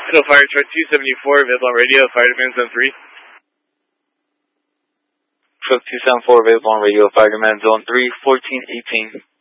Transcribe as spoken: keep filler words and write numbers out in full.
Hospital Fire Truck two seventy-four, available on radio, Fire Demand Zone three. Truck two seventy-four, available on radio, Fire Demand Zone three, fourteen eighteen.